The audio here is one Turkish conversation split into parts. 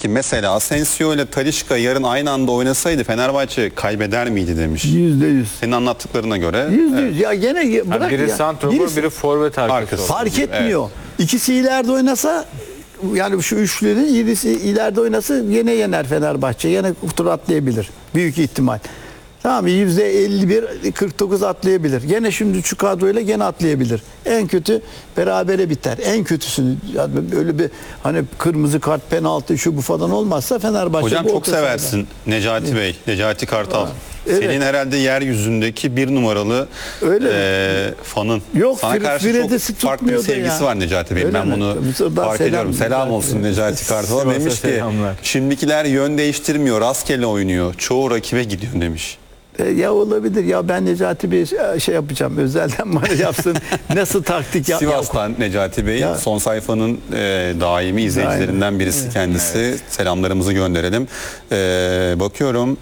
ki mesela Asensio ile Talisca yarın aynı anda oynasaydı Fenerbahçe kaybeder miydi demiş. %100. Senin anlattıklarına göre. %100. Ya gene bırak biri ya. santrofor, biri forvet arkası. Arkası. Fark etmiyor. İkisi ileride oynasa, yani şu üçlünün birisi ileride oynasa yine yener Fenerbahçe. Yine tur atlayabilir. Büyük ihtimal. Tamam, %51, 49 atlayabilir. Gene şimdi şu kadroyla gene atlayabilir. En kötü berabere biter. En kötüsünü, yani öyle bir hani kırmızı kart, penaltı, şu bu falan olmazsa Fenerbahçe... Hocam bu çok orta sahada. seversin Necati Bey, Necati Kartal. Evet. Senin herhalde yeryüzündeki bir numaralı fanın. Yok, Sana karşı Fredesi çok farklı bir tutmuyor da sevgisi ya. var Necati Bey. Öyle Ben mi? bunu Buradan fark ediyorum. Selam olsun Necati Kartal'a. Sivas'a Demiş ki selamlar. şimdikiler yön değiştirmiyor, rastgele oynuyor. Çoğu rakibe gidiyor demiş. Ya olabilir. Ya ben Necati Bey şey yapacağım. Özelden bana yapsın. Nasıl taktik yap? Sivas'tan Necati Bey, Ya. Son Sayfanın daimi izleyicilerinden birisi kendisi. Selamlarımızı gönderelim. Bakıyorum.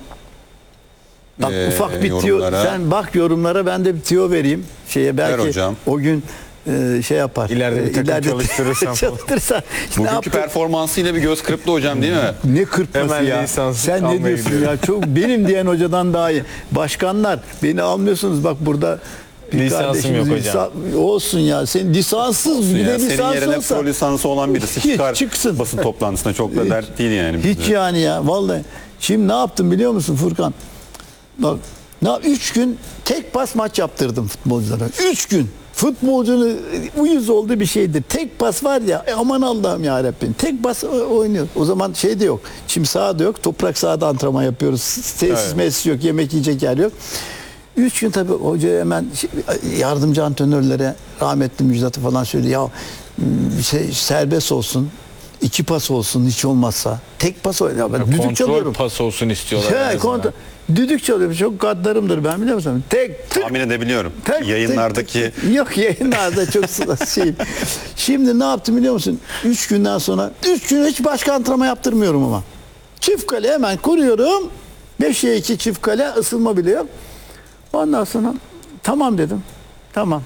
Bak, ufak bir tiyo, yorumlara. sen bak yorumlara, ben de bir tiyo vereyim. Belki hocam. o gün şey yapar. İleride bir takım çalıştırırsan. çalıştırırsan. Bugünkü performansıyla bir göz kırptı hocam, değil mi? Ne kırpması Hemen ya? lisans Sen ne almaya diyorsun gidiyorum. ya? Çok benim diyen hocadan daha iyi. Başkanlar, beni almıyorsunuz bak burada. Bir Lisansım kardeşimiz yok hocam. Olsun ya. Senin lisanssız, bir de Ya, senin lisans yerine olsa. pro lisansı olan birisi Hiç çıkar çıksın. basın toplantısına, çok da dert değil yani. Hiç bizde. yani ya vallahi. Şimdi ne yaptım biliyor musun Furkan? Bak, 3 gün tek pas maç yaptırdım futbolculara. 3 gün. Futbolcunun uyuz olduğu bir şeydir. Tek pas var ya, aman Allah'ım ya Rabbim. Tek pas oynuyor. O zaman şey de yok. Çim saha da yok. Toprak sahada antrenman yapıyoruz. Tesis mesis yok. Yemek yiyecek yer yok. 3 gün tabii hoca hemen yardımcı antrenörlere, rahmetli Müjdat'ı falan söylüyor. Ya serbest olsun. 2 pas olsun hiç olmazsa. Tek pas oynuyor. Ben düdük Kontrol çalıyorum. pas olsun istiyorlar. en azından. Kontrol. Düdük çalıyorum. Çok gaddarımdır ben, biliyor musun? Tek tık. Tahmin edebiliyorum. Tek, Yayınlardaki Yok, yayınlarda çok şeyim. Şimdi ne yaptım biliyor musun? 3 günden sonra 3 gün hiç başka antrenman yaptırmıyorum ama. Çift kale hemen kuruyorum. 5'e 2 çift kale, ısınma bile yok. Ondan sonra tamam dedim. Tamam.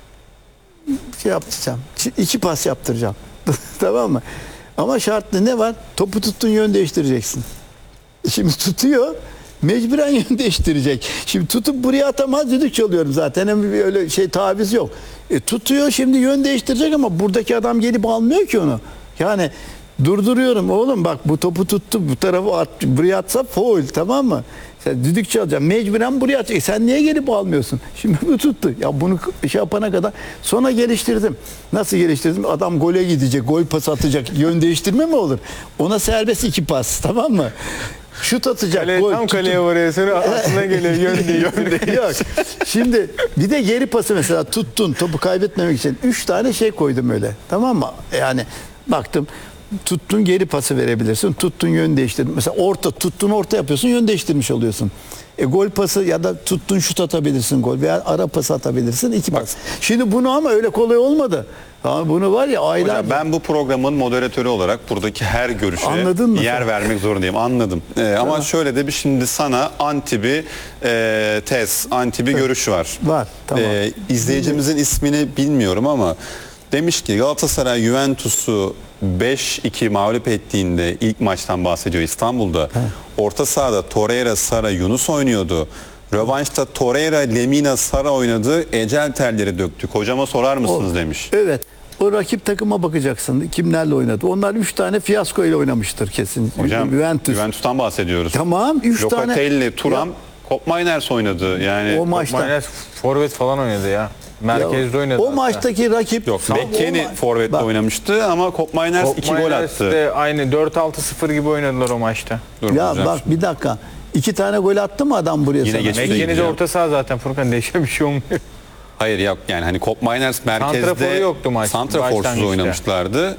Şey yapacağım. 2 pas yaptıracağım. Tamam mı? Ama şartlı ne var? Topu tuttun, yön değiştireceksin. Şimdi tutuyor. Mecburen yön değiştirecek. Şimdi tutup buraya atamaz, düdük çalıyorum zaten. Hem öyle şey taviz yok. Tutuyor, şimdi yön değiştirecek ama buradaki adam gelip almıyor ki onu. Yani durduruyorum, oğlum bak bu topu tuttu, bu tarafı at, buraya atsa foul, tamam mı? Sen düdük çalacaksın, mecburen buraya atacak. Sen niye gelip almıyorsun? Şimdi bu tuttu. Ya bunu şey yapana kadar sonra geliştirdim. Nasıl geliştirdim? Adam gole gidecek, gol pas atacak. Yön değiştirme mi olur? Ona serbest 2 pas, tamam mı? Şut atacak. Gol, Tam kaleye vuruyor, sonra aklına geliyor yön değil. Yok. Şimdi bir de geri pası mesela tuttun, topu kaybetmemek için 3 tane şey koydum öyle. Tamam mı? Yani baktım, tuttun geri pası verebilirsin. Tuttun yön değiştirdin. Mesela tuttun orta yapıyorsun, yön değiştirmiş oluyorsun. Gol pası ya da tuttun şut atabilirsin, gol veya ara pası atabilirsin, 2 pas. Şimdi bunu ama öyle kolay olmadı. Ama bunu var ya aylarca. Hocam, ben bu programın moderatörü olarak buradaki her görüşe Anladın mı yer sen? vermek zorundayım. Anladım. Ama şöyle de bir şimdi sana anti bir tez, anti bir görüş var. Var, tamam. İzleyicimizin ismini bilmiyorum ama demiş ki Galatasaray Juventus'u 5-2 mağlup ettiğinde, ilk maçtan bahsediyor İstanbul'da. Orta sahada Torreira, Sara, Yunus oynuyordu. Rövanşta Torreira, Lemina, Sara oynadı. Ecel terleri döktük. Hocama sorar mısınız demiş. Evet. O rakip takıma bakacaksın. Kimlerle oynadı? Onlar 3 tane fiyasko ile oynamıştır kesin. Hocam Juventus. Juventus'tan bahsediyoruz. Tamam, 3 tane. Locatelli, Thuram, Koopmeiners oynadı. Yani O maçta. Maynes forvet falan oynadı ya. Merkezde oynadı. O hatta. maçtaki rakip. yok, McKennie forvette Bak, oynamıştı ama Koopmeiners 2 gol Maynes attı. de aynı 4-6-0 gibi oynadılar o maçta. Dur, Ya hocam. bak bir dakika. 2 tane gol attı mı adam buraya Yine sana? geç- McKennie de gideceğim. orta saha zaten, Furkan, değişen bir şey olmuyor. Hayır yok, yani hani Koopmeiners merkezde Santraforu yoktu maç- santraforsuz başlangıçta. oynamışlardı.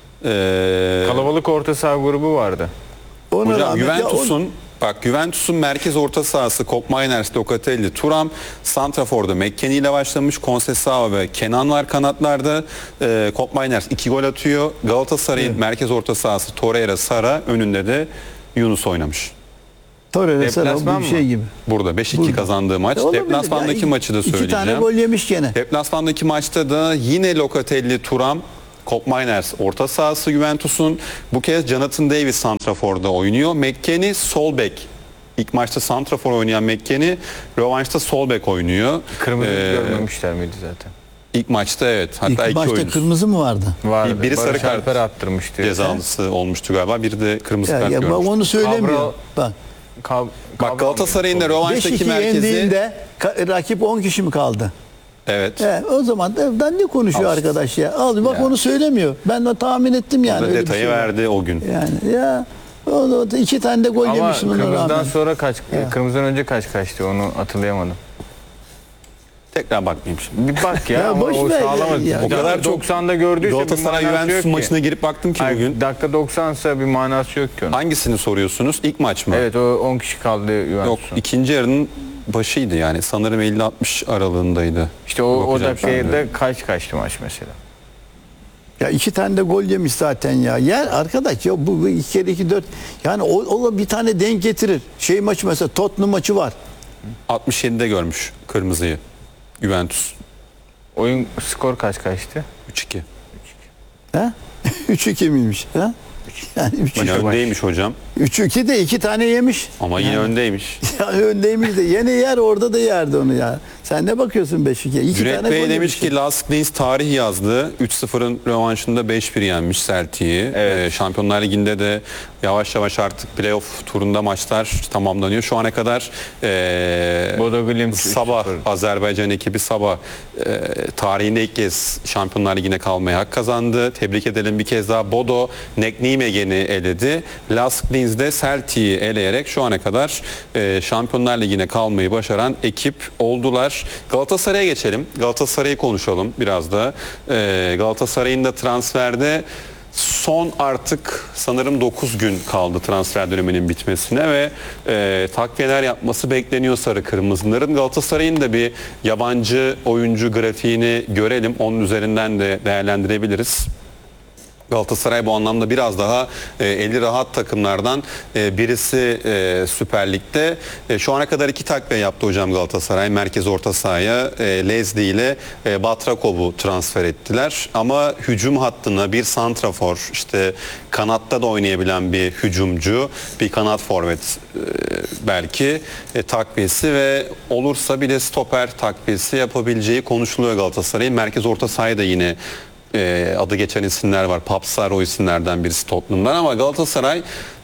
Kalabalık orta saha grubu vardı. Ona Hocam rağmen- Juventus'un merkez orta sahası Koopmeiners, Locatelli, Thuram, santraforda McKennie ile başlamış. Conceição ve Kenan var kanatlarda. Koopmeiners 2 gol atıyor. Galatasaray'ın merkez orta sahası Torreira, Sara, önünde de Yunus oynamış. Torreira Sara Deplasman bir mı? şey gibi. Burada 5-2 kazandığı maç. Olabilir. Deplasmandaki Ya, maçı da söyleyeceğim. 2 tane gol yemiş gene. Deplasmandaki maçta da yine Locatelli, Thuram, Colt Miners orta sahası Juventus'un. Bu kez Jonathan Davis santraforda oynuyor. McKennie sol bek. İlk maçta santrafor oynayan McKennie rövanşta sol bek oynuyor. Kırmızı görmemişler miydi zaten? İlk maçta evet. Hatta İlk iki maçta oyuncu. kırmızı mı vardı? Vardı. Biri sarı Barış kart Alper attırmıştı. cezalısı olmuştu galiba. Biri de kırmızı kart Ya bak görmüş. onu söylemiyor. Kabra- Bak Bak Galatasaray'ın da rövanştaki 5-2 merkezi. yendiğinde rakip 10 kişi mi kaldı? Evet. O zaman da ne konuşuyor Al işte. arkadaş ya? Al bak Ya. onu söylemiyor. Ben de tahmin ettim yani. Burada öyle bir detayı şey var. verdi o gün. Yani ya o 2 tane de gol Ama yemişsin ona kırmızıdan rağmen. sonra Ya. kırmızıdan önce kaçtı onu hatırlayamadım. Tekrar bakmayayım şimdi. Bir bak ya, Ya ama boş o ver sağlamadı. ya. O kadar çok 90'da gördüyse Galatasaray Juventus maçına girip baktım ki bugün. Dakika 90 ise bir manası yok ki onun. Hangisini soruyorsunuz? İlk maç mı? Evet, o 10 kişi kaldı Yok, Juventus'un. ikinci yarının başıydı yani. Sanırım 50-60 aralığındaydı. İşte o Bakacağım dakikada şimdi. kaçtı maç mesela. Ya 2 tane de gol yemiş zaten ya. Yer arkadaş ya bu 2 kere 2 4 yani o bir tane denk getirir. Şey maçı mesela Tottenham maçı var. 67'de görmüş kırmızıyı. Juventus Oyun skor kaçtı? 3-2. Ha? 3-2 miymiş? Ha? Yani Yine 3-2. öndeymiş hocam. 3-2 de 2 tane yemiş. Ama yine öndeymiş. Ya öndeymiş de yine yer orada da yerdi onu ya. Sen ne bakıyorsun 5-2'ye? 2 Cüneyt tane Bey gol demiş yemiş. ki Last Dance tarih yazdı. 3-0'ın rövanşında 5-1 yenmiş Celtic'i. Evet. Şampiyonlar Ligi'nde de yavaş yavaş artık playoff turunda maçlar tamamlanıyor. Şu ana kadar Bodo Glimt Sabah 3-0. Azerbaycan ekibi Sabah tarihinde ilk kez Şampiyonlar Ligi'ne kalmaya hak kazandı. Tebrik edelim bir kez daha. Bodo Nijmegen'i eledi. Lask Linz'de Celtic'i eleyerek şu ana kadar Şampiyonlar Ligi'ne kalmayı başaran ekip oldular. Galatasaray'a geçelim. Galatasaray'ı konuşalım biraz da. Galatasaray'ın da transferde son artık sanırım 9 gün kaldı transfer döneminin bitmesine ve takviyeler yapması bekleniyor sarı kırmızıların. Galatasaray'ın da bir yabancı oyuncu grafiğini görelim. Onun üzerinden de değerlendirebiliriz. Galatasaray bu anlamda biraz daha eli rahat takımlardan birisi Süper Lig'de. Şu ana kadar 2 takviye yaptı hocam Galatasaray. Merkez orta sahaya Lezdi ile Batrakov'u transfer ettiler. Ama hücum hattına bir santrafor, işte kanatta da oynayabilen bir hücumcu, bir kanat forvet belki takviyesi ve olursa bir de stoper takviyesi yapabileceği konuşuluyor Galatasaray'ın. Merkez orta sahaya da yine adı geçen isimler var. Papsar o isimlerden birisi Tottenham'dan ama Galatasaray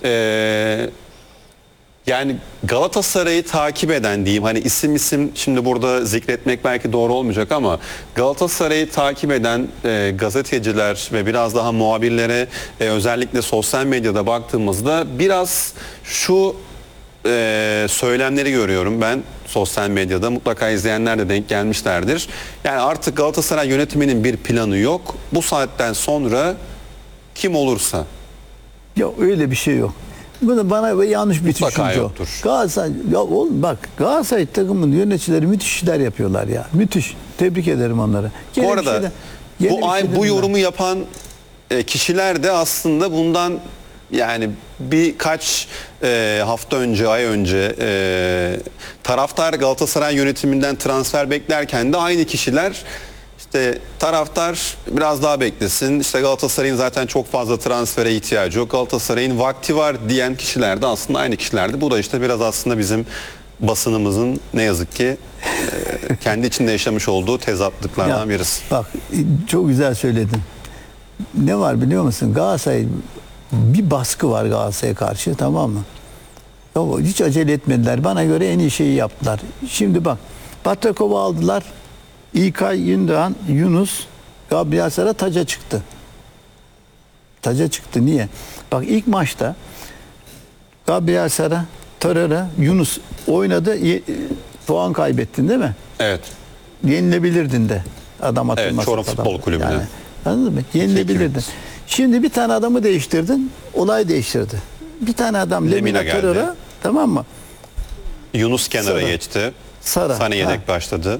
yani Galatasaray'ı takip eden diyeyim, hani isim şimdi burada zikretmek belki doğru olmayacak ama Galatasaray'ı takip eden gazeteciler ve biraz daha muhabirlere özellikle sosyal medyada baktığımızda biraz şu söylemleri görüyorum ben sosyal medyada. Mutlaka izleyenler de denk gelmişlerdir. Yani artık Galatasaray yönetiminin bir planı yok. Bu saatten sonra kim olursa. Ya öyle bir şey yok. Bunu bana yanlış bir Mutlaka düşünce o. yoktur. Galatasaray, ya oğlum bak Galatasaray takımının yöneticileri müthiş işler yapıyorlar ya. Müthiş. Tebrik ederim onları. Gene Bu bir arada şeyden- gene bir bu şeyden- yorumu yapan kişiler de aslında bundan yani birkaç hafta önce, ay önce taraftar Galatasaray yönetiminden transfer beklerken de aynı kişiler işte taraftar biraz daha beklesin. İşte Galatasaray'ın zaten çok fazla transfere ihtiyacı yok. Galatasaray'ın vakti var diyen kişiler de aslında aynı kişilerdi. Bu da işte biraz aslında bizim basınımızın ne yazık ki kendi içinde yaşamış olduğu tezatlıklardan Ya, birisi. Bak çok güzel söyledin. Ne var biliyor musun? Galatasaray bir baskı var Galatasaray'a karşı, tamam mı? Ya, hiç acele etmediler. Bana göre en iyi şeyi yaptılar. Şimdi bak Batrakov'u aldılar. İlkay Gündoğan, Yunus, Gabriel Sara taca çıktı. Taca çıktı. Niye? Bak ilk maçta Gabriel Sara, Torreira, Yunus oynadı. Puan kaybettin değil mi? Evet. Yenilebilirdin de. Adam atılmaz. Çorum Futbol Kulübü'ne. Yani, anladın mı? Yenilebilirdin. Şimdi bir tane adamı değiştirdin. Olay değiştirdi. Bir tane adam Lemina Lemina geldi. Torreira, tamam mı? Yunus kenara Sara. geçti. Sara. Sane yedek Ha. başladı.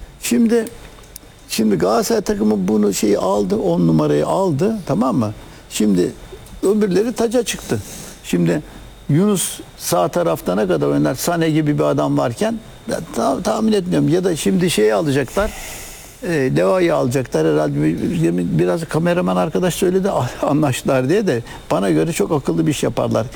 Şimdi Galatasaray takımı bunu şeyi aldı, 10 numarayı aldı, tamam mı? Şimdi öbürleri taca çıktı. Şimdi Yunus sağ tarafta ne kadar oynar? Sane gibi bir adam varken ben tahmin etmiyorum. Ya da şimdi şeyi alacaklar. Leo'yu alacaklar herhalde. Biraz kameraman arkadaş söyledi anlaştılar diye de bana göre çok akıllı bir iş yaparlar.